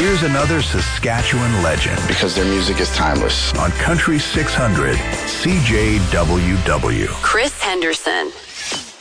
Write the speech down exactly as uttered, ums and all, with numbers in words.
Here's another Saskatchewan legend. Because their music is timeless. On Country six hundred, C J W W. Chris Henderson.